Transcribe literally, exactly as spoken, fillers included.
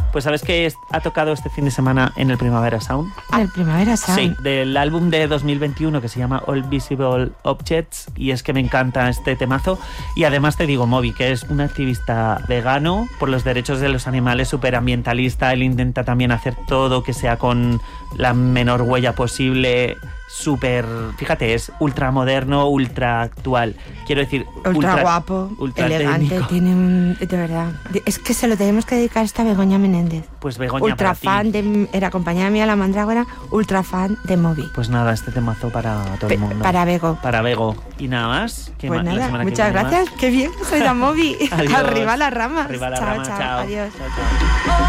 Pues ¿sabes qué ha tocado este fin de semana en el Primavera Sound? En el Primavera Sound. Sí, del álbum de dos mil veintiuno que se llama All Visible Objects, y es que me encanta este temazo. Y además te digo, Moby, que es un activista vegano por los derechos de los animales, superambientalista. Él intenta también hacer todo que sea con la menor huella posible, súper, fíjate, es ultra moderno, ultra actual. Quiero decir, ultra, ultra guapo, ultra elegante, técnico. tiene un, de verdad. Es que se lo tenemos que dedicar a esta Begoña Menéndez. Pues Begoña, ultra para ti. fan de, era compañera mía la Mandrágora, ultra fan de Moby. Pues nada, este temazo para todo el mundo. Para Bego. Para Bego. Y nada más. Pues ma- nada, muchas gracias. Más. Qué bien, soy la Moby. Adiós. Arriba las ramas. Arriba las chao, ramas. chao, Chao. adiós. Chao, chao.